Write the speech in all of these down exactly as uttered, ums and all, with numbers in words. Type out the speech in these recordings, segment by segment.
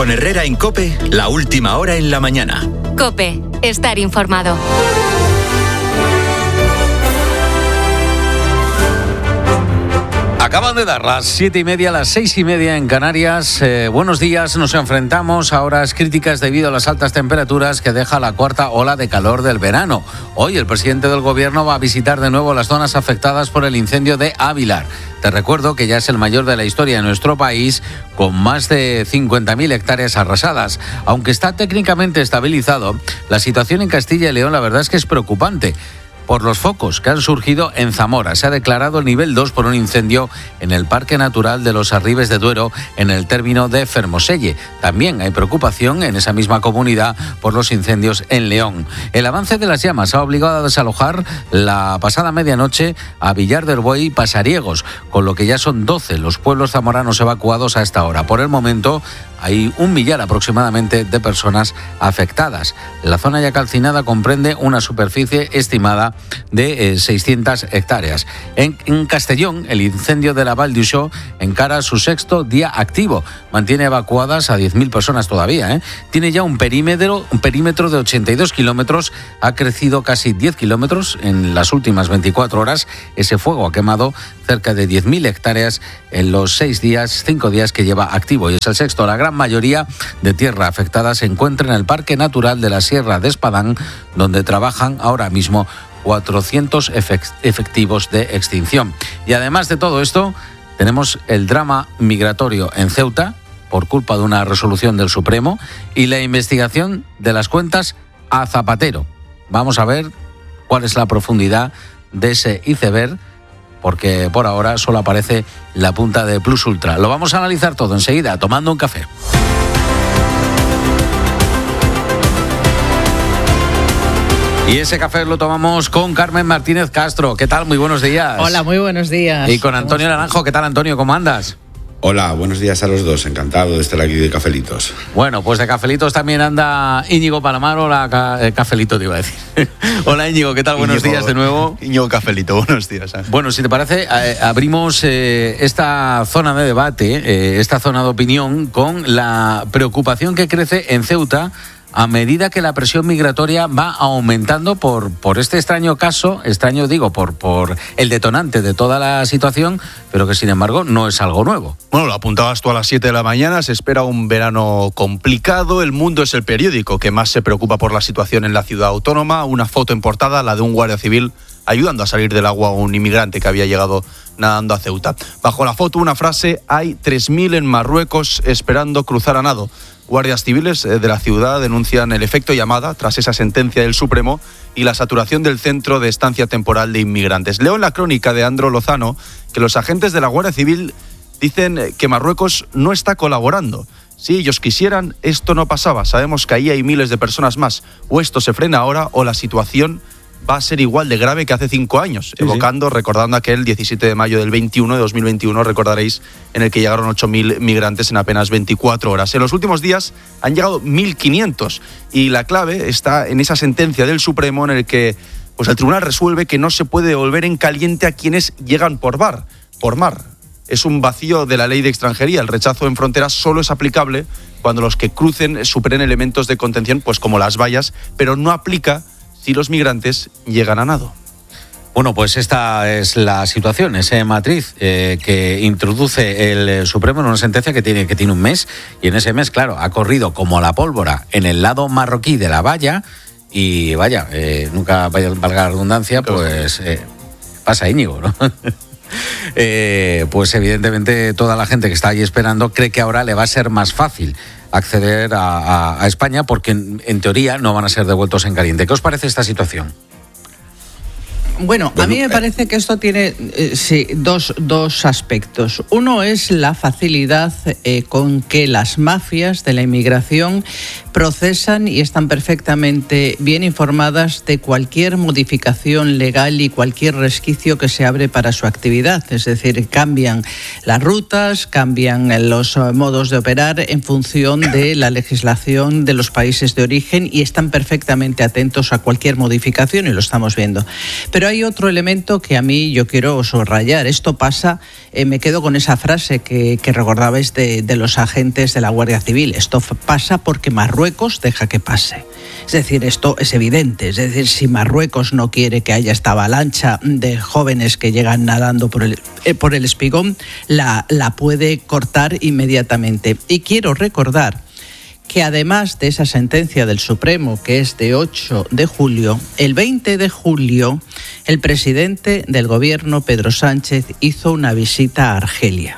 Con Herrera en COPE, la última hora en la mañana. COPE, estar informado. Acaban de dar las siete y media, las seis y media en Canarias. Eh, buenos días, nos enfrentamos a horas críticas debido a las altas temperaturas que deja la cuarta ola de calor del verano. Hoy el presidente del gobierno va a visitar de nuevo las zonas afectadas por el incendio de Ávilar. Te recuerdo que ya es el mayor de la historia de nuestro país, con más de cincuenta mil hectáreas arrasadas. Aunque está técnicamente estabilizado, la situación en Castilla y León la verdad es que es preocupante por los focos que han surgido en Zamora. Se ha declarado el nivel dos por un incendio en el Parque Natural de los Arribes de Duero, en el término de Fermoselle. También hay preocupación en esa misma comunidad por los incendios en León. El avance de las llamas ha obligado a desalojar la pasada medianoche a Villar del Buey y Pasariegos, con lo que ya son doce los pueblos zamoranos evacuados a esta hora. Por el momento hay un millar aproximadamente de personas afectadas. La zona ya calcinada comprende una superficie estimada de eh, seiscientas hectáreas. En, en Castellón, el incendio de la Val d'Uixó encara su sexto día activo. Mantiene evacuadas a diez mil personas todavía. ¿eh? Tiene ya un perímetro, un perímetro de ochenta y dos kilómetros. Ha crecido casi diez kilómetros en las últimas veinticuatro horas. Ese fuego ha quemado cerca de diez mil hectáreas en los seis días, cinco días que lleva activo. Y es el sexto. La gran mayoría de tierra afectada se encuentra en el Parque Natural de la Sierra de Espadán, donde trabajan ahora mismo cuatrocientos efectivos de extinción. Y además de todo esto, tenemos el drama migratorio en Ceuta, por culpa de una resolución del Supremo, y la investigación de las cuentas a Zapatero. Vamos a ver cuál es la profundidad de ese iceberg, porque por ahora solo aparece la punta de Plus Ultra. Lo vamos a analizar todo enseguida, tomando un café. Y ese café lo tomamos con Carmen Martínez Castro. ¿Qué tal? Muy buenos días. Hola, muy buenos días. Y con Antonio Naranjo. ¿Qué tal, Antonio? ¿Cómo andas? Hola, buenos días a los dos. Encantado de estar aquí de Cafelitos. Bueno, pues de Cafelitos también anda Íñigo Palamar. Hola, ca- eh, Cafelito te iba a decir. Hola, Íñigo. ¿Qué tal? Buenos Íñigo, días de nuevo. Íñigo Cafelito, buenos días. ¿eh? Bueno, si te parece, eh, abrimos eh, esta zona de debate, eh, esta zona de opinión, con la preocupación que crece en Ceuta a medida que la presión migratoria va aumentando por, por este extraño caso, extraño digo, por, por el detonante de toda la situación, pero que sin embargo no es algo nuevo. Bueno, lo apuntabas tú a las siete de la mañana, se espera un verano complicado. El Mundo es el periódico que más se preocupa por la situación en la ciudad autónoma. Una foto en portada, la de un guardia civil ayudando a salir del agua a un inmigrante que había llegado nadando a Ceuta. Bajo la foto una frase: hay tres mil en Marruecos esperando cruzar a nado. Guardias civiles de la ciudad denuncian el efecto llamada tras esa sentencia del Supremo y la saturación del centro de estancia temporal de inmigrantes. Leo en la crónica de Andro Lozano que los agentes de la Guardia Civil dicen que Marruecos no está colaborando. Si ellos quisieran, esto no pasaba. Sabemos que ahí hay miles de personas más. O esto se frena ahora o la situación va a ser igual de grave que hace cinco años, sí, evocando, sí. recordando aquel diecisiete de mayo del veintiuno de dos mil veintiuno, recordaréis, en el que llegaron ocho mil migrantes en apenas veinticuatro horas. En los últimos días han llegado mil quinientos y la clave está en esa sentencia del Supremo en el que pues, el tribunal resuelve que no se puede devolver en caliente a quienes llegan por bar, por mar. Es un vacío de la ley de extranjería. El rechazo en fronteras solo es aplicable cuando los que crucen superen elementos de contención, pues como las vallas, pero no aplica si los migrantes llegan a nado. Bueno, pues esta es la situación, esa matriz eh, que introduce el Supremo en una sentencia que tiene, que tiene un mes, y en ese mes, claro, ha corrido como la pólvora en el lado marroquí de la valla, y vaya, eh, nunca vaya valga la redundancia, pues eh, pasa Íñigo, ¿no? eh, pues evidentemente toda la gente que está ahí esperando cree que ahora le va a ser más fácil acceder a, a, a España, porque en, en teoría no van a ser devueltos en caliente. ¿Qué os parece esta situación? Bueno, a mí me parece que esto tiene eh, sí, dos, dos aspectos. Uno es la facilidad eh, con que las mafias de la inmigración procesan y están perfectamente bien informadas de cualquier modificación legal y cualquier resquicio que se abre para su actividad. Es decir, cambian las rutas, cambian los modos de operar en función de la legislación de los países de origen y están perfectamente atentos a cualquier modificación, y lo estamos viendo. Pero hay otro elemento que a mí yo quiero subrayar. Esto pasa, eh, me quedo con esa frase que, que recordabais de, de los agentes de la Guardia Civil. Esto f- pasa porque Marruecos deja que pase. Es decir, esto es evidente. Es decir, si Marruecos no quiere que haya esta avalancha de jóvenes que llegan nadando por el, eh, por el espigón, la, la puede cortar inmediatamente. Y quiero recordar que además de esa sentencia del Supremo, que es de ocho de julio, el veinte de julio, el presidente del gobierno, Pedro Sánchez, hizo una visita a Argelia.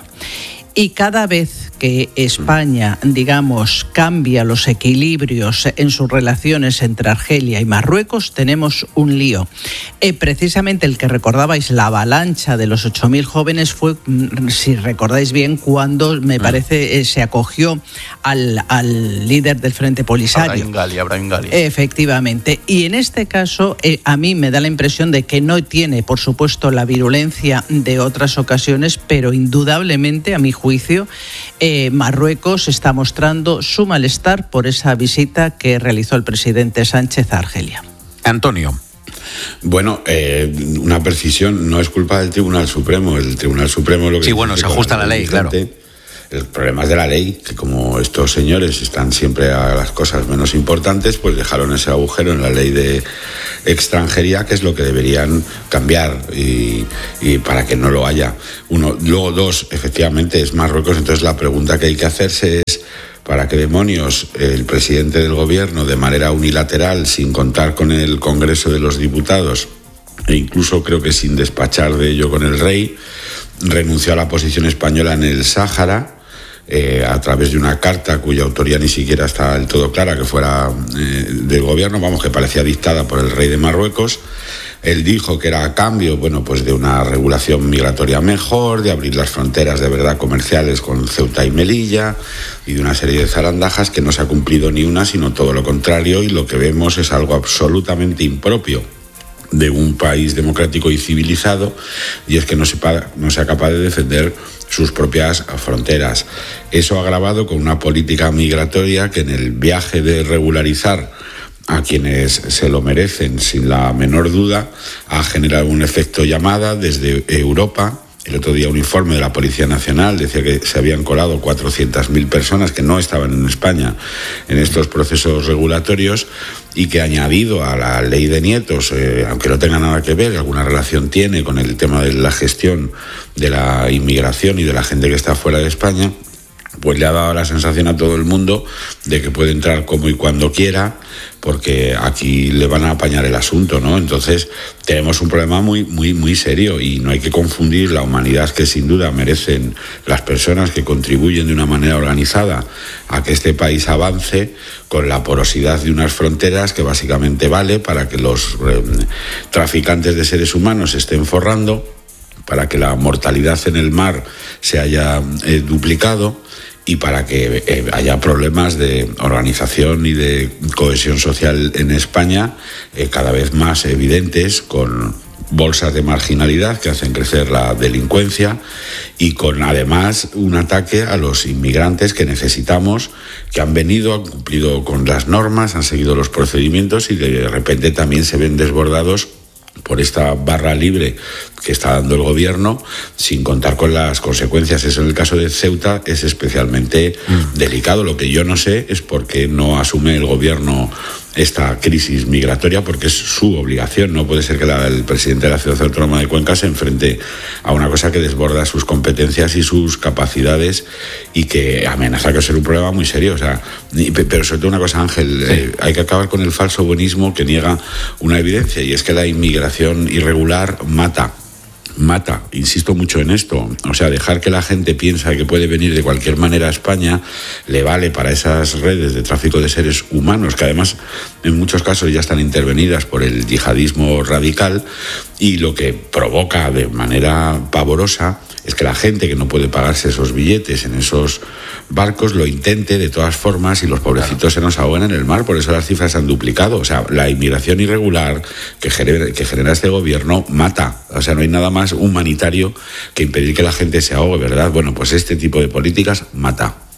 Y cada vez que España, digamos, cambia los equilibrios en sus relaciones entre Argelia y Marruecos, tenemos un lío. Eh, precisamente el que recordabais, la avalancha de los ocho mil jóvenes, fue, si recordáis bien, cuando, me parece, eh, se acogió al, al líder del Frente Polisario. Brahim Ghali, Brahim Ghali. Efectivamente. Y en este caso, eh, a mí me da la impresión de que no tiene, por supuesto, la virulencia de otras ocasiones, pero indudablemente, a mi juicio, eh, Marruecos está mostrando su malestar por esa visita que realizó el presidente Sánchez a Argelia. Antonio. Bueno, eh, una precisión, no es culpa del Tribunal Supremo. El Tribunal Supremo lo que Sí, bueno, se ajusta a la ley, claro. El problema es de la ley, que como estos señores están siempre a las cosas menos importantes, pues dejaron ese agujero en la ley de extranjería, que es lo que deberían cambiar y, y para que no lo haya. Uno, luego dos, efectivamente es Marruecos, entonces la pregunta que hay que hacerse es: ¿para qué demonios el presidente del gobierno, de manera unilateral, sin contar con el Congreso de los Diputados, e incluso creo que sin despachar de ello con el rey, renunció a la posición española en el Sáhara, eh, a través de una carta cuya autoría ni siquiera está del todo clara, que fuera eh, del gobierno, vamos, que parecía dictada por el rey de Marruecos? Él dijo que era a cambio, bueno, pues de una regulación migratoria mejor, de abrir las fronteras de verdad comerciales con Ceuta y Melilla, y de una serie de zarandajas que no se ha cumplido ni una, sino todo lo contrario, y lo que vemos es algo absolutamente impropio de un país democrático y civilizado, y es que no sea, no sea capaz de defender sus propias fronteras. Eso agravado con una política migratoria que, en el viaje de regularizar a quienes se lo merecen sin la menor duda, ha generado un efecto llamada desde Europa. El otro día un informe de la Policía Nacional decía que se habían colado cuatrocientas mil personas que no estaban en España en estos procesos regulatorios, y que, añadido a la ley de nietos, eh, aunque no tenga nada que ver, alguna relación tiene con el tema de la gestión de la inmigración y de la gente que está fuera de España, pues le ha dado la sensación a todo el mundo de que puede entrar como y cuando quiera, porque aquí le van a apañar el asunto, ¿no? Entonces tenemos un problema muy, muy, muy serio, y no hay que confundir la humanidad que sin duda merecen las personas que contribuyen de una manera organizada a que este país avance, con la porosidad de unas fronteras que básicamente vale para que los eh, traficantes de seres humanos se estén forrando, para que la mortalidad en el mar se haya eh, duplicado, y para que eh, haya problemas de organización y de cohesión social en España eh, cada vez más evidentes, con bolsas de marginalidad que hacen crecer la delincuencia, y con además un ataque a los inmigrantes que necesitamos, que han venido, han cumplido con las normas, han seguido los procedimientos, y de repente también se ven desbordados por esta barra libre que está dando el gobierno, sin contar con las consecuencias. Eso, en el caso de Ceuta, es especialmente mm. delicado. Lo que yo no sé es por qué no asume el gobierno esta crisis migratoria, porque es su obligación. No puede ser que la, el presidente de la Ciudad Autónoma de Cuenca se enfrente a una cosa que desborda sus competencias y sus capacidades, y que amenaza con ser un problema muy serio. O sea, pero sobre todo una cosa, Ángel, sí. eh, hay que acabar con el falso buenismo que niega una evidencia, y es que la inmigración irregular mata. Mata, insisto mucho en esto. O sea, dejar que la gente piensa que puede venir de cualquier manera a España le vale para esas redes de tráfico de seres humanos, que además en muchos casos ya están intervenidas por el yihadismo radical, y lo que provoca de manera pavorosa es que la gente que no puede pagarse esos billetes en esos barcos lo intente de todas formas, y los pobrecitos claro. se nos ahogan en el mar. Por eso las cifras han duplicado. O sea, la inmigración irregular que genera, que genera este gobierno mata. O sea, no hay nada más humanitario que impedir que la gente se ahogue, ¿verdad? Bueno, pues este tipo de políticas mata.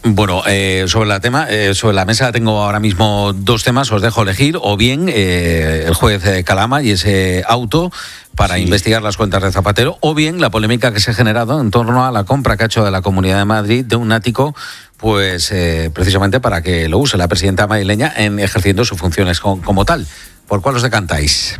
Bueno, eh, sobre la tema, eh, sobre la mesa tengo ahora mismo dos temas, os dejo elegir, o bien eh, el juez eh, Calama y ese auto para sí. investigar las cuentas de Zapatero, o bien la polémica que se ha generado en torno a la compra que ha hecho de la Comunidad de Madrid de un ático, pues eh, precisamente para que lo use la presidenta madrileña en ejerciendo sus funciones como, como tal. ¿Por cuál os decantáis?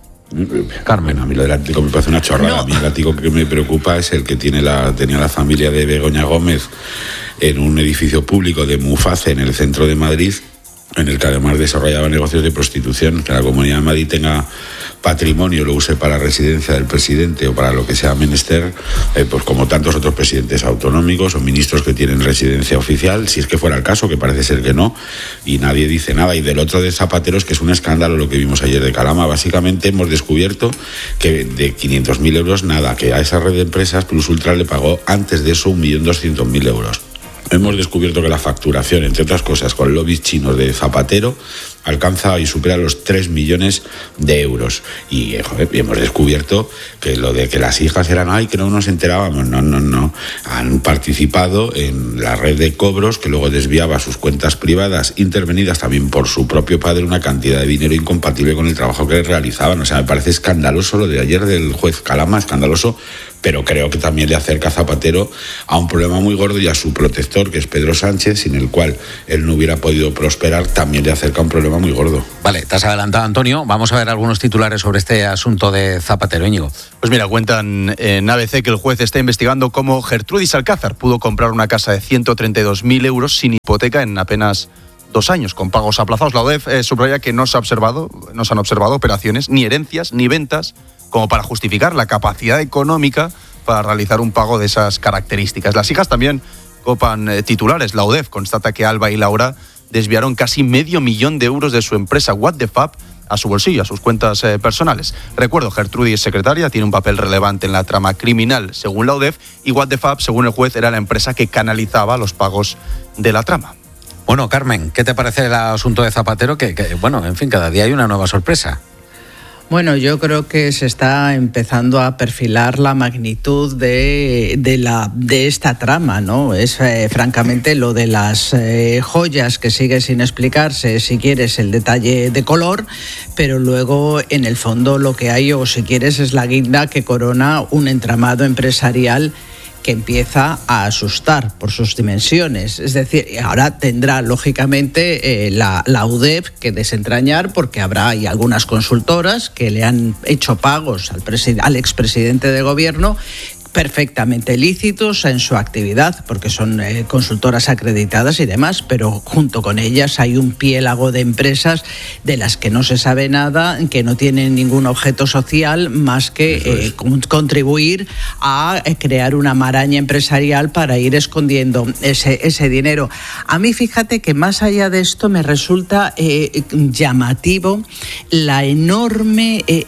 Carmen. Bueno, a mí lo del ático me parece una chorrada. No. A mí el ático que me preocupa es el que tiene la, tenía la familia de Begoña Gómez en un edificio público de Muface en el centro de Madrid, en el que además desarrollaba negocios de prostitución. Que la Comunidad de Madrid tenga patrimonio, lo use para residencia del presidente o para lo que sea menester, eh, pues como tantos otros presidentes autonómicos o ministros que tienen residencia oficial, si es que fuera el caso, que parece ser que no, y nadie dice nada. Y del otro de Zapatero es que es un escándalo lo que vimos ayer de Calama. Básicamente hemos descubierto que de quinientos mil euros nada, que a esa red de empresas Plus Ultra le pagó antes de eso un millón doscientos mil euros. Hemos descubierto que la facturación, entre otras cosas, con lobbies chinos de Zapatero, alcanza y supera los tres millones de euros. Y, joder, y hemos descubierto que lo de que las hijas eran, ay, que no nos enterábamos, no, no, no. Han participado en la red de cobros que luego desviaba a sus cuentas privadas, intervenidas también por su propio padre, una cantidad de dinero incompatible con el trabajo que realizaban. O sea, me parece escandaloso lo de ayer del juez Calama, escandaloso, pero creo que también le acerca a Zapatero a un problema muy gordo y a su protector, que es Pedro Sánchez, sin el cual él no hubiera podido prosperar, también le acerca a un problema muy gordo. Vale, te has adelantado, Antonio. Vamos a ver algunos titulares sobre este asunto de Zapatero, Íñigo. Pues mira, cuentan en A B C que el juez está investigando cómo Gertrudis Alcázar pudo comprar una casa de ciento treinta y dos mil euros sin hipoteca en apenas dos años, con pagos aplazados. La U D E F eh, subraya que no se ha observado, no se han observado operaciones, ni herencias, ni ventas, como para justificar la capacidad económica para realizar un pago de esas características. Las hijas también copan eh, titulares. La U D E F constata que Alba y Laura desviaron casi medio millón de euros de su empresa What the Fab a su bolsillo, a sus cuentas eh, personales. Recuerdo, Gertrudis es secretaria, tiene un papel relevante en la trama criminal, según la U D E F, y What the Fab, según el juez, era la empresa que canalizaba los pagos de la trama. Bueno, Carmen, ¿qué te parece el asunto de Zapatero? Que, que bueno, en fin, cada día hay una nueva sorpresa. Bueno, yo creo que se está empezando a perfilar la magnitud de, de, la, de esta trama, ¿no? Es eh, francamente lo de las eh, joyas que sigue sin explicarse, si quieres el detalle de color, pero luego en el fondo lo que hay, o si quieres, es la guinda que corona un entramado empresarial que empieza a asustar por sus dimensiones. Es decir, ahora tendrá lógicamente eh, la, la U D E F que desentrañar, porque habrá hay algunas consultoras que le han hecho pagos al, presid- al expresidente de gobierno perfectamente lícitos en su actividad, porque son eh, consultoras acreditadas y demás, pero junto con ellas hay un piélago de empresas de las que no se sabe nada, que no tienen ningún objeto social más que eh, contribuir a crear una maraña empresarial para ir escondiendo ese, ese dinero. A mí, fíjate que más allá de esto me resulta eh, llamativo la enorme Eh,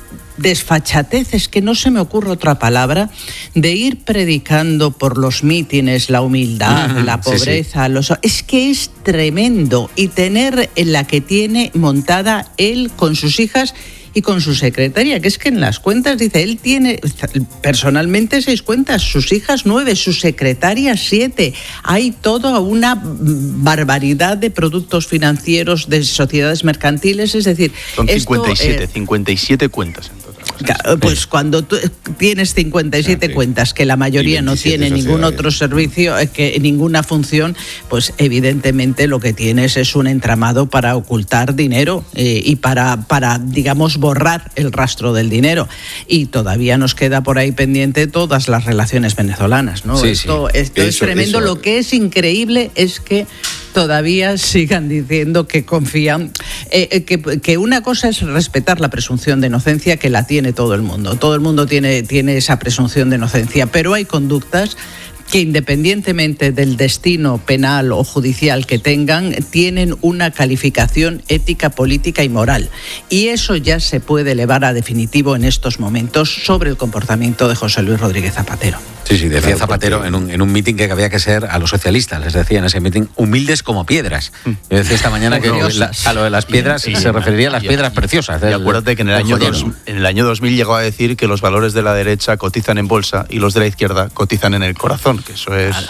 desfachatez, es que no se me ocurre otra palabra, de ir predicando por los mítines la humildad, uh-huh, la pobreza, sí, sí. Los, es que es tremendo, y tener la que tiene montada él con sus hijas y con su secretaria, que es que en las cuentas dice, él tiene personalmente seis cuentas, sus hijas nueve, su secretaria siete. Hay toda una barbaridad de productos financieros, de sociedades mercantiles, es decir... Son cincuenta y siete, esto, eh, cincuenta y siete cuentas. Claro, pues sí. Cuando tú tienes cincuenta y siete sí, cuentas, que la mayoría no tiene ningún otro servicio, que ninguna función, pues evidentemente lo que tienes es un entramado para ocultar dinero eh, y para, para, digamos, borrar el rastro del dinero. Y todavía nos queda por ahí pendiente todas las relaciones venezolanas, ¿no? Sí, esto sí. esto eso, es tremendo. Eso. Lo que es increíble es que todavía sigan diciendo que confían, eh, que, que una cosa es respetar la presunción de inocencia, que la tiene todo el mundo. Todo el mundo tiene, tiene esa presunción de inocencia, pero hay conductas que, independientemente del destino penal o judicial que tengan, tienen una calificación ética, política y moral. Y eso ya se puede elevar a definitivo en estos momentos sobre el comportamiento de José Luis Rodríguez Zapatero. Sí, sí, decía Zapatero en un, en un mitin que había que ser, a los socialistas les decía en ese mitin, humildes como piedras. Yo decía esta mañana que la, a lo de las piedras y, y, se refería a las y, piedras y, preciosas. Y acuérdate que en el, año dos, en el año dos mil llegó a decir que los valores de la derecha cotizan en bolsa y los de la izquierda cotizan en el corazón, que eso es...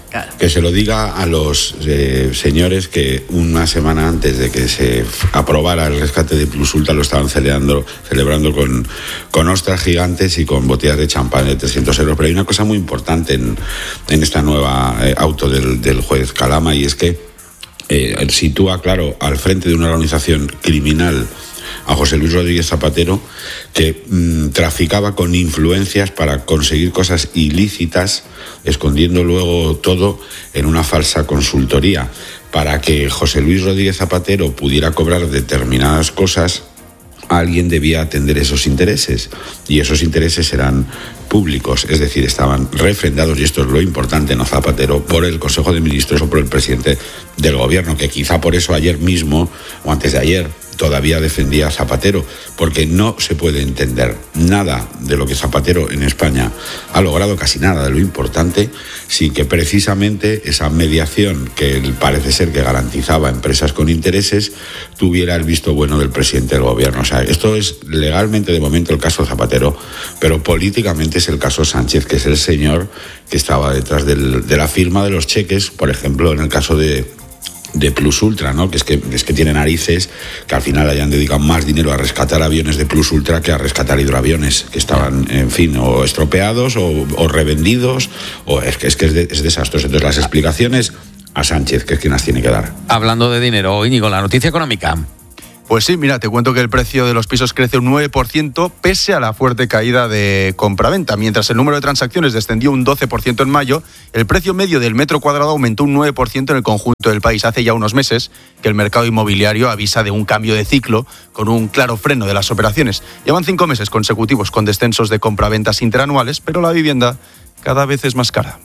Claro. Que se lo diga a los eh, señores que una semana antes de que se aprobara el rescate de Plus Ultra lo estaban celebrando, celebrando con, con ostras gigantes y con botellas de champán de trescientos euros. Pero hay una cosa muy importante en, en esta nueva eh, auto del, del juez Calama, y es que eh, sitúa, claro, al frente de una organización criminal a José Luis Rodríguez Zapatero, que mmm, traficaba con influencias para conseguir cosas ilícitas, escondiendo luego todo en una falsa consultoría. Para que José Luis Rodríguez Zapatero pudiera cobrar determinadas cosas, alguien debía atender esos intereses, y esos intereses eran públicos, es decir, estaban refrendados, y esto es lo importante, no Zapatero, por el Consejo de Ministros o por el presidente del Gobierno, que quizá por eso ayer mismo, o antes de ayer, todavía defendía a Zapatero, porque no se puede entender nada de lo que Zapatero en España ha logrado, casi nada de lo importante, sin que precisamente esa mediación que parece ser que garantizaba empresas con intereses tuviera el visto bueno del presidente del Gobierno. O sea, esto es legalmente de momento el caso Zapatero, pero políticamente es el caso Sánchez, que es el señor que estaba detrás del, de la firma de los cheques, por ejemplo, en el caso de de Plus Ultra, ¿no? Que es que es que tiene narices que al final hayan dedicado más dinero a rescatar aviones de Plus Ultra que a rescatar hidroaviones que estaban, en fin, o estropeados o, o revendidos, o es que es, que es, de, es desastroso. Entonces las explicaciones a Sánchez, que es quien las tiene que dar. Hablando de dinero, Íñigo, la noticia económica. Pues sí, mira, te cuento que el precio de los pisos crece un nueve por ciento pese a la fuerte caída de compraventa. Mientras el número de transacciones descendió un doce por ciento en mayo, el precio medio del metro cuadrado aumentó un nueve por ciento en el conjunto del país. Hace ya unos meses que el mercado inmobiliario avisa de un cambio de ciclo con un claro freno de las operaciones. Llevan cinco meses consecutivos con descensos de compraventas interanuales, pero la vivienda cada vez es más cara.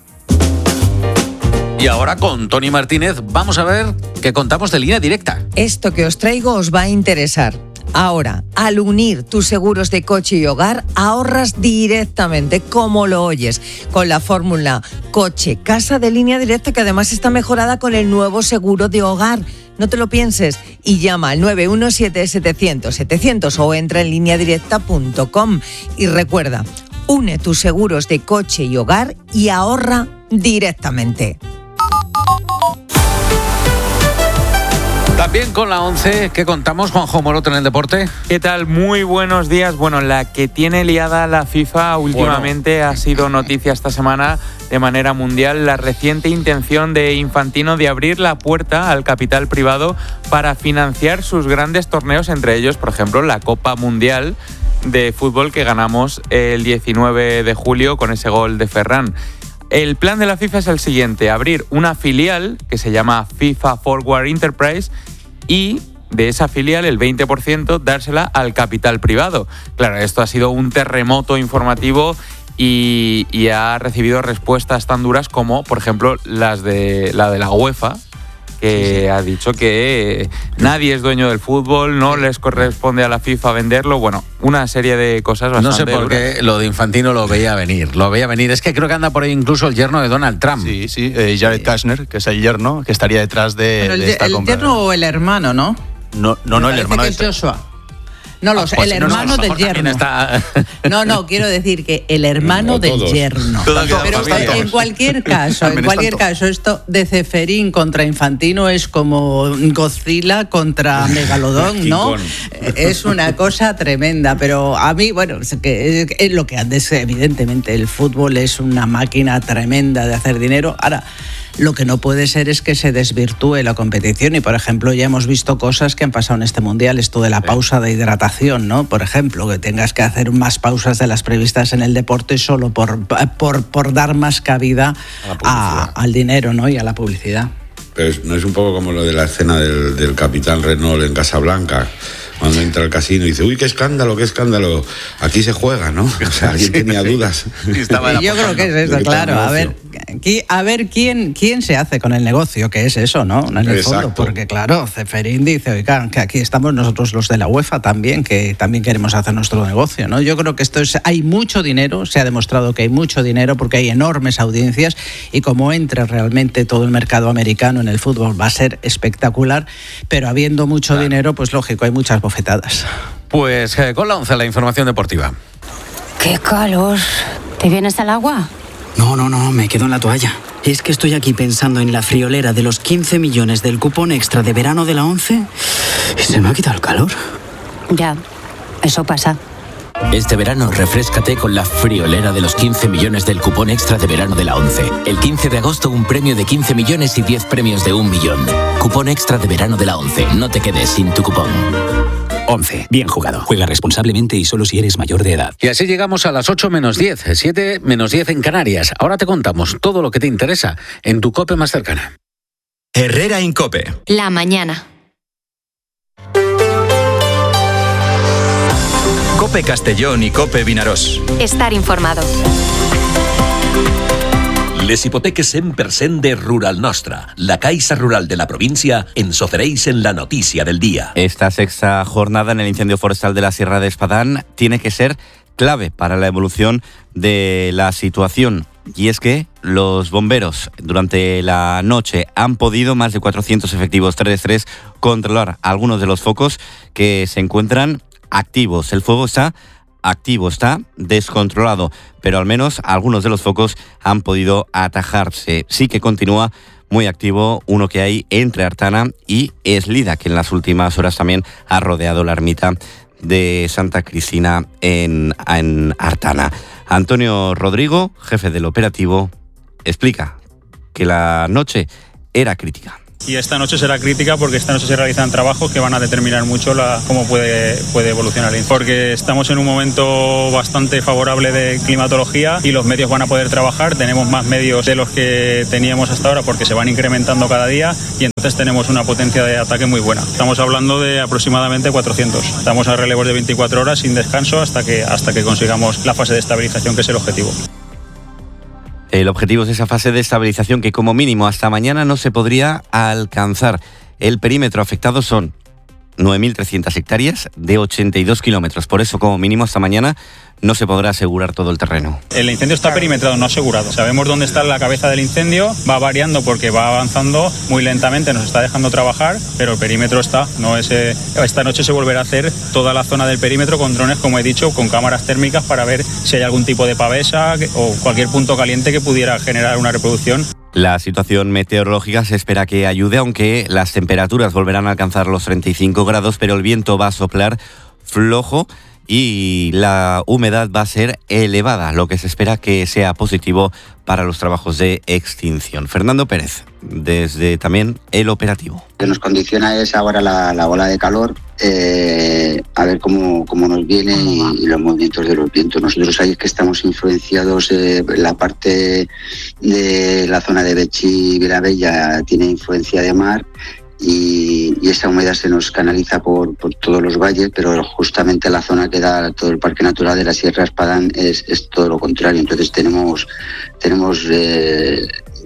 Y ahora con Tony Martínez vamos a ver qué contamos de Línea Directa. Esto que os traigo os va a interesar. Ahora, al unir tus seguros de coche y hogar, ahorras directamente, como lo oyes, con la fórmula coche-casa de Línea Directa, que además está mejorada con el nuevo seguro de hogar. No te lo pienses y llama al nueve uno siete, setecientos, setecientos o entra en línea directa punto com. Y recuerda, une tus seguros de coche y hogar y ahorra directamente. También con la once, ¿qué contamos, Juanjo Moroto, en el deporte? ¿Qué tal? Muy buenos días. Bueno, la que tiene liada la FIFA últimamente bueno. ha sido noticia esta semana de manera mundial, la reciente intención de Infantino de abrir la puerta al capital privado para financiar sus grandes torneos, entre ellos, por ejemplo, la Copa Mundial de Fútbol que ganamos el diecinueve de julio con ese gol de Ferran. El plan de la FIFA es el siguiente: abrir una filial que se llama FIFA Forward Enterprise y de esa filial el veinte por ciento dársela al capital privado. Claro, esto ha sido un terremoto informativo y, y ha recibido respuestas tan duras como, por ejemplo, las de la de la UEFA, que sí, sí. ha dicho que nadie es dueño del fútbol, no les corresponde a la FIFA venderlo. Bueno, una serie de cosas bastante No sé por duras. qué lo de Infantino lo veía venir, lo veía venir. Es que creo que anda por ahí incluso el yerno de Donald Trump. Sí, sí, eh, Jared Kushner, que es el yerno, que estaría detrás de, bueno, el, de esta el compra. ¿El yerno o el hermano, no? No, no, no el hermano que de... es Joshua. No, los, ah, pues el no, hermano no, del yerno. Está... No, no, quiero decir que el hermano no, del yerno. Pero en cualquier caso, en cualquier caso, esto de Ceferín contra Infantino es como Godzilla contra Megalodón, ¿no? Es una cosa tremenda, pero a mí, bueno, es, que es lo que antes, evidentemente, el fútbol es una máquina tremenda de hacer dinero. Ahora, lo que no puede ser es que se desvirtúe la competición y, por ejemplo, ya hemos visto cosas que han pasado en este Mundial, esto de la pausa de hidratación, ¿no? Por ejemplo, que tengas que hacer más pausas de las previstas en el deporte solo por, por, por dar más cabida a, al dinero, ¿no? Y a la publicidad. Pero no es un poco como lo de la escena del, del capitán Renault en Casablanca, cuando entra al casino y dice, uy, qué escándalo, qué escándalo, aquí se juega, ¿no? O sea, alguien sí, tenía sí. dudas. Y yo creo que es eso, claro. A ver, a ver quién, quién se hace con el negocio, que es eso, ¿no? En el Exacto. fondo, porque claro, Ceferín dice, oiga, que aquí estamos nosotros los de la UEFA también, que también queremos hacer nuestro negocio, ¿no? Yo creo que esto es, hay mucho dinero, se ha demostrado que hay mucho dinero porque hay enormes audiencias y como entre realmente todo el mercado americano en el fútbol va a ser espectacular, pero habiendo mucho claro. dinero, pues lógico, hay muchas bofetadas. Pues eh, con la once, la información deportiva. ¡Qué calor! ¿Te vienes al agua? No, no, no, me quedo en la toalla. Es que estoy aquí pensando en la friolera de los quince millones del cupón extra de verano de la ONCE y se me ha quitado el calor. Ya, eso pasa. Este verano refréscate con la friolera de los quince millones del cupón extra de verano de la ONCE. El quince de agosto un premio de quince millones y diez premios de un millón. Cupón extra de verano de la ONCE. No te quedes sin tu cupón. ONCE. Bien jugado. Juega responsablemente y solo si eres mayor de edad. Y así llegamos a las ocho menos diez, siete menos diez en Canarias. Ahora te contamos todo lo que te interesa en tu COPE más cercana. Herrera Incope. La mañana. COPE Castellón y COPE Vinaròs. Estar informado. Les hipoteques cent per cent de Rural Nostra. La Caixa Rural de la provincia ens ofereix en la noticia del día. Esta sexta jornada en el incendio forestal de la Sierra de Espadán tiene que ser clave para la evolución de la situación. Y es que los bomberos durante la noche han podido, más de cuatrocientos efectivos terrestres, controlar algunos de los focos que se encuentran activos. El fuego está activo, está descontrolado, pero al menos algunos de los focos han podido atajarse. Sí que continúa muy activo uno que hay entre Artana y Eslida, que en las últimas horas también ha rodeado la ermita de Santa Cristina en, en Artana. Antonio Rodrigo, jefe del operativo, explica que la noche era crítica. Y esta noche será crítica porque esta noche se realizan trabajos que van a determinar mucho la, cómo puede, puede evolucionar el incendio. Porque estamos en un momento bastante favorable de climatología y los medios van a poder trabajar. Tenemos más medios de los que teníamos hasta ahora porque se van incrementando cada día y entonces tenemos una potencia de ataque muy buena. Estamos hablando de aproximadamente cuatrocientos. Estamos a relevos de veinticuatro horas sin descanso hasta que, hasta que consigamos la fase de estabilización, que es el objetivo. El objetivo es esa fase de estabilización que como mínimo hasta mañana no se podría alcanzar. El perímetro afectado son nueve mil trescientas hectáreas de ochenta y dos kilómetros. Por eso como mínimo hasta mañana no se podrá asegurar todo el terreno. El incendio está perimetrado, no asegurado. Sabemos dónde está la cabeza del incendio, va variando porque va avanzando muy lentamente, nos está dejando trabajar, pero el perímetro está. No es, eh, esta noche se volverá a hacer toda la zona del perímetro con drones, como he dicho, con cámaras térmicas para ver si hay algún tipo de pavesa o cualquier punto caliente que pudiera generar una reproducción. La situación meteorológica se espera que ayude, aunque las temperaturas volverán a alcanzar los treinta y cinco grados, pero el viento va a soplar flojo y la humedad va a ser elevada, lo que se espera que sea positivo para los trabajos de extinción. Fernando Pérez, desde también el operativo. Lo que nos condiciona es ahora la, la ola de calor, eh, a ver cómo, cómo nos viene y, y los movimientos de los vientos. Nosotros ahí es que estamos influenciados, eh, la parte de la zona de Betxí y Vilabella tiene influencia de mar. Y, y esa humedad se nos canaliza por, por todos los valles, pero justamente la zona que da todo el Parque Natural de la Sierra Espadán es, es todo lo contrario. Entonces tenemos, tenemos eh,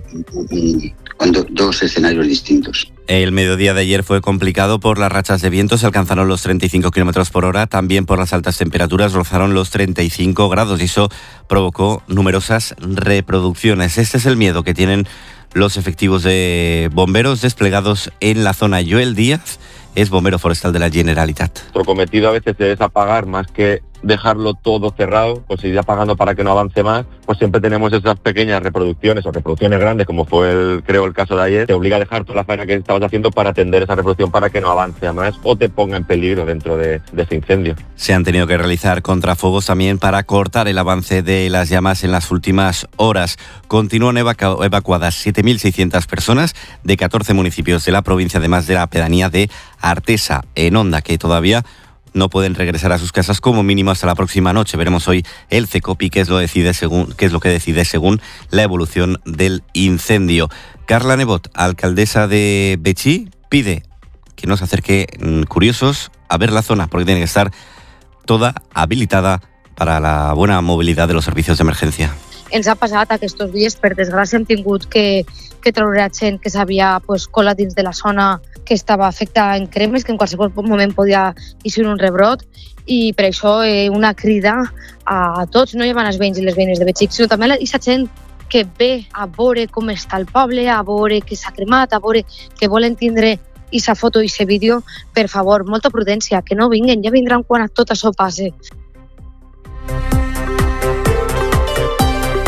dos escenarios distintos. El mediodía de ayer fue complicado por las rachas de viento, se alcanzaron los treinta y cinco kilómetros por hora, también por las altas temperaturas rozaron los treinta y cinco grados y eso provocó numerosas reproducciones. Este es el miedo que tienen los efectivos de bomberos desplegados en la zona. Joel Díaz es bombero forestal de la Generalitat. Nuestro cometido a veces es apagar más que dejarlo todo cerrado, pues ir apagando para que no avance más, pues siempre tenemos esas pequeñas reproducciones o reproducciones grandes, como fue el, creo el caso de ayer, te obliga a dejar toda la faena que estabas haciendo para atender esa reproducción para que no avance a más o te ponga en peligro dentro de, de ese incendio. Se han tenido que realizar contrafuegos también para cortar el avance de las llamas en las últimas horas. Continúan evacu- evacuadas siete mil seiscientas personas de catorce municipios de la provincia, además de la pedanía de Artesa, en Onda, que todavía no pueden regresar a sus casas como mínimo hasta la próxima noche. Veremos hoy el CECOPI qué es lo decide según qué es lo que decide según la evolución del incendio. Carla Nebot, alcaldesa de Betxí, pide que no se acerque curiosos a ver la zona porque tiene que estar toda habilitada para la buena movilidad de los servicios de emergencia. Ens ha passat aquests dies, per desgràcia, hem tingut que, que treure gent que s'havia pues, colat dins de la zona que estava afectada en cremes, que en qualsevol moment podia eixir un rebrot, i per això eh, una crida a tots, no llevan els veïns i les veïnes de Betxí, sinó també a aquesta gent que ve a veure com està el poble, a veure que s'ha cremat, a veure que volen tindre aquesta foto i aquest vídeo, per favor, molta prudència, que no vinguen, ja vindran quan tot això passe.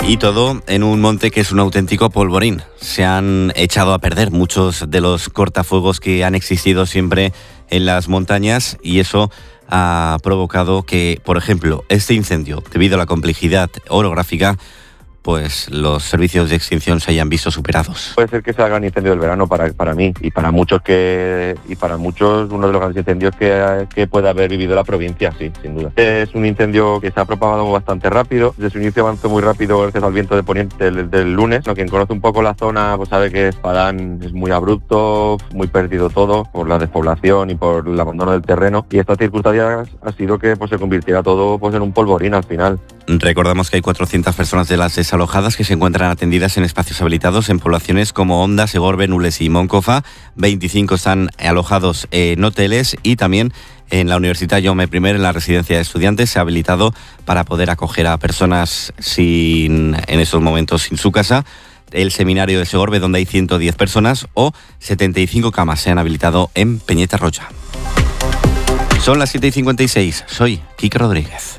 Y todo en un monte que es un auténtico polvorín. Se han echado a perder muchos de los cortafuegos que han existido siempre en las montañas y eso ha provocado que, por ejemplo, este incendio, debido a la complejidad orográfica, pues los servicios de extinción se hayan visto superados. Puede ser que sea el gran incendio del verano para, para mí y para muchos que y para muchos uno de los grandes incendios que, que puede haber vivido la provincia, sí, sin duda. Es un incendio que se ha propagado bastante rápido, desde su inicio avanzó muy rápido gracias al viento de poniente del, del lunes. ¿No? Quien conoce un poco la zona pues sabe que Espadán es muy abrupto, muy perdido todo por la despoblación y por el abandono del terreno y estas circunstancias ha sido que pues se convirtiera todo pues en un polvorín al final. Recordamos que hay cuatrocientas personas de las desalojadas que se encuentran atendidas en espacios habilitados en poblaciones como Onda, Segorbe, Nules y Moncofa. veinticinco están alojados en hoteles y también en la Universitat Jaume primero, en la residencia de estudiantes, se ha habilitado para poder acoger a personas sin, en estos momentos sin su casa. El seminario de Segorbe, donde hay ciento diez personas, o setenta y cinco camas se han habilitado en Peñeta Rocha. Son las siete y cincuenta y seis. Soy Kike Rodríguez.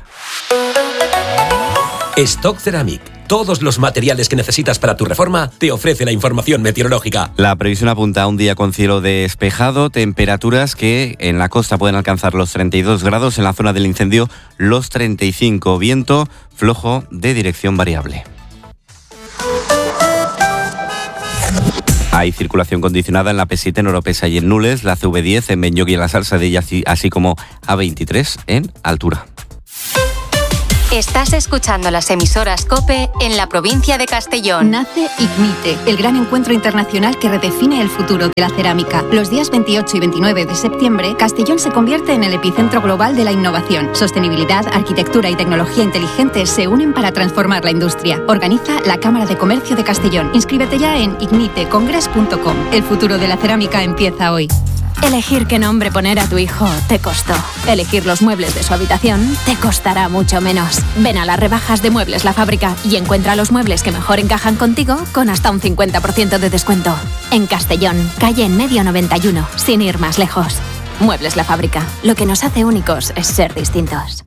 Stock Ceramic. Todos los materiales que necesitas para tu reforma te ofrece la información meteorológica. La previsión apunta a un día con cielo despejado, temperaturas que en la costa pueden alcanzar los treinta y dos grados, en la zona del incendio los treinta y cinco, viento flojo de dirección variable. Hay circulación condicionada en la P siete en Oropesa y en Nules, la C V diez en Benlloc y en la Salsa de Ellas, así como A veintitrés en Altura. Estás escuchando las emisoras COPE en la provincia de Castellón. Nace IGNITE, el gran encuentro internacional que redefine el futuro de la cerámica. Los días veintiocho y veintinueve de septiembre, Castellón se convierte en el epicentro global de la innovación. Sostenibilidad, arquitectura y tecnología inteligente se unen para transformar la industria. Organiza la Cámara de Comercio de Castellón. Inscríbete ya en ignite congres punto com. El futuro de la cerámica empieza hoy. Elegir qué nombre poner a tu hijo te costó. Elegir los muebles de su habitación te costará mucho menos. Ven a las rebajas de Muebles La Fábrica y encuentra los muebles que mejor encajan contigo con hasta un cincuenta por ciento de descuento. En Castellón, calle en medio noventa y uno, sin ir más lejos. Muebles La Fábrica. Lo que nos hace únicos es ser distintos.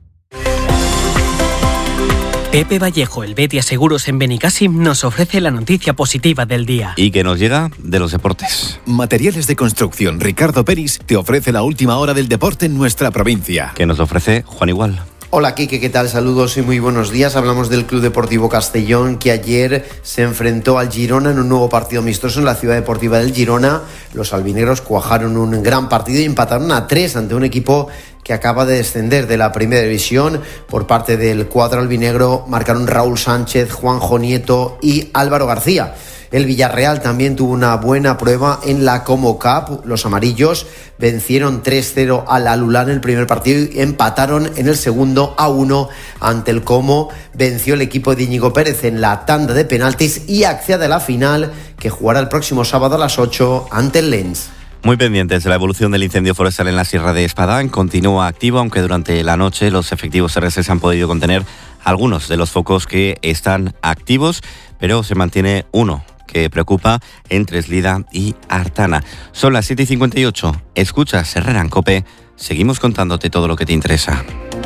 Pepe Vallejo, el Betia Seguros en Benicàssim, nos ofrece la noticia positiva del día. Y que nos llega de los deportes. Materiales de construcción Ricardo Peris te ofrece la última hora del deporte en nuestra provincia. Que nos ofrece Juan Igual. Hola Kike, ¿qué tal? Saludos y muy buenos días. Hablamos del Club Deportivo Castellón, que ayer se enfrentó al Girona en un nuevo partido amistoso en la Ciudad Deportiva del Girona. Los albinegros cuajaron un gran partido y empataron a tres ante un equipo que acaba de descender de la primera división. Por parte del cuadro albinegro marcaron Raúl Sánchez, Juanjo Nieto y Álvaro García. El Villarreal también tuvo una buena prueba en la Como Cup. Los amarillos vencieron tres cero al Alulá en el primer partido y empataron en el segundo a uno ante el Como. Venció el equipo de Íñigo Pérez en la tanda de penaltis y accede a la final, que jugará el próximo sábado a las ocho ante el Lens. Muy pendientes de la evolución del incendio forestal en la Sierra de Espadán. Continúa activo, aunque durante la noche los efectivos terrestres han podido contener algunos de los focos que están activos, pero se mantiene uno que preocupa entre Eslida y Artana. Son las siete y cincuenta y ocho. Escuchas Herrera en COPE. Seguimos contándote todo lo que te interesa.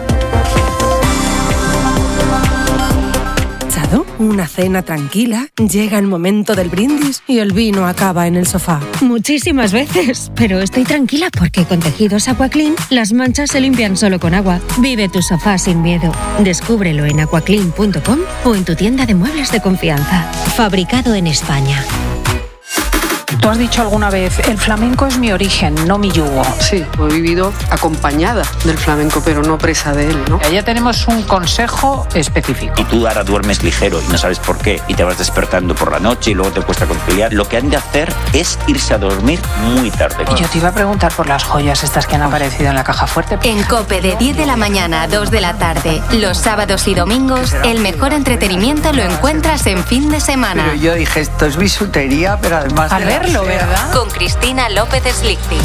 Una cena tranquila, llega el momento del brindis y el vino acaba en el sofá. Muchísimas veces, pero estoy tranquila porque con tejidos Aquaclean las manchas se limpian solo con agua. Vive tu sofá sin miedo. Descúbrelo en aquaclean punto com o en tu tienda de muebles de confianza. Fabricado en España. Tú has dicho alguna vez, el flamenco es mi origen, no mi yugo. Sí, he vivido acompañada del flamenco, pero no presa de él, ¿no? Allá tenemos un consejo específico. Y tú ahora duermes ligero y no sabes por qué, y te vas despertando por la noche y luego te cuesta conciliar. Lo que han de hacer es irse a dormir muy tarde. Y yo te iba a preguntar por las joyas estas que han aparecido en la caja fuerte. En COPE de diez de la mañana a dos de la tarde, los sábados y domingos, el mejor entretenimiento lo encuentras en fin de semana. Pero yo dije, esto es bisutería, pero además Al verlo, ¿verdad? Con Cristina López Slichting.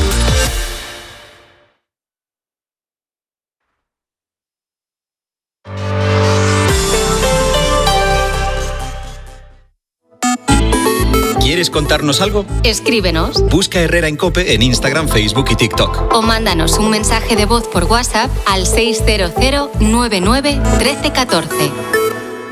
¿Quieres contarnos algo? Escríbenos. Busca Herrera en COPE en Instagram, Facebook y TikTok. O mándanos un mensaje de voz por WhatsApp al seis cero cero nueve nueve uno tres uno cuatro.